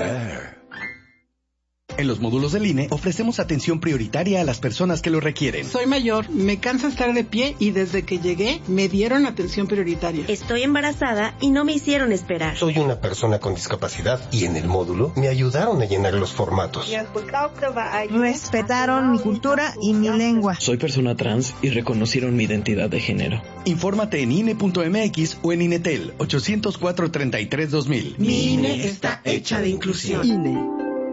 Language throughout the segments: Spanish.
En los módulos del INE ofrecemos atención prioritaria a las personas que lo requieren. Soy mayor, me cansa estar de pie y desde que llegué me dieron atención prioritaria. Estoy embarazada y no me hicieron esperar. Soy una persona con discapacidad y en el módulo me ayudaron a llenar los formatos. Respetaron mi cultura y mi lengua. Soy persona trans y reconocieron mi identidad de género. Infórmate en INE.mx o en INETEL 804-33-2000. Mi INE está hecha de inclusión. INE.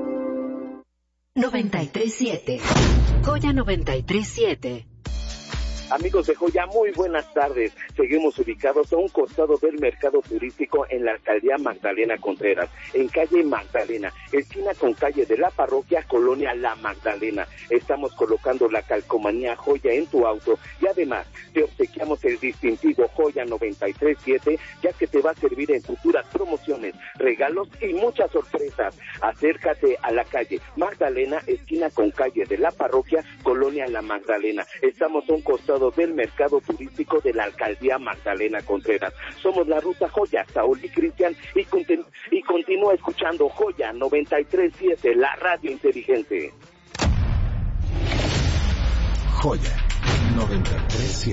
93.7. Joya 93.7. Amigos de Joya, muy buenas tardes. Seguimos ubicados a un costado del mercado turístico en la alcaldía Magdalena Contreras, en calle Magdalena, esquina con calle de la parroquia Colonia La Magdalena. Estamos colocando la calcomanía Joya en tu auto y además te obsequiamos el distintivo Joya 93.7, ya que te va a servir en futuras promociones, regalos y muchas sorpresas. Acércate a la calle Magdalena, esquina con calle de la parroquia Colonia La Magdalena. Estamos a un costado del mercado turístico de la alcaldía Magdalena Contreras. Somos la Ruta Joya, Saúl y Cristian, y continúa escuchando Joya 93.7, la radio inteligente. Joya 93.7.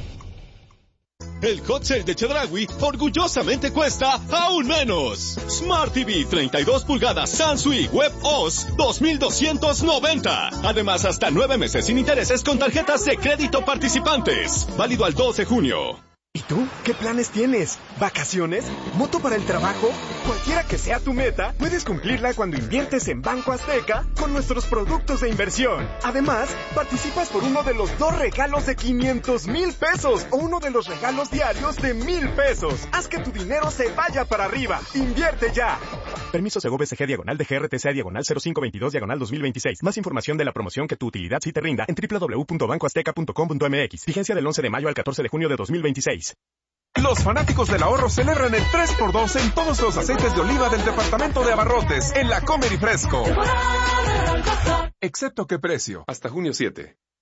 El hot sale de Chedraui orgullosamente cuesta aún menos. Smart TV 32 pulgadas Sansui Web OS 2,290. Además, hasta 9 meses sin intereses con tarjetas de crédito participantes. Válido al 2 de junio. ¿Y tú? ¿Qué planes tienes? ¿Vacaciones? ¿Moto para el trabajo? Cualquiera que sea tu meta, puedes cumplirla cuando inviertes en Banco Azteca con nuestros productos de inversión. Además, participas por uno de los 2 regalos de 500,000 pesos o uno de los regalos diarios de 1,000 pesos. Haz que tu dinero se vaya para arriba. ¡Invierte ya! Permiso Segov-BCG/DGRTCA/0522/2026. Más información de la promoción que tu utilidad sí te rinda en www.bancoazteca.com.mx. Vigencia del 11 de mayo al 14 de junio de 2026. Los fanáticos del ahorro celebran el 3x2 en todos los aceites de oliva del departamento de abarrotes en la Comer y Fresco. Excepto qué precio, hasta junio 7.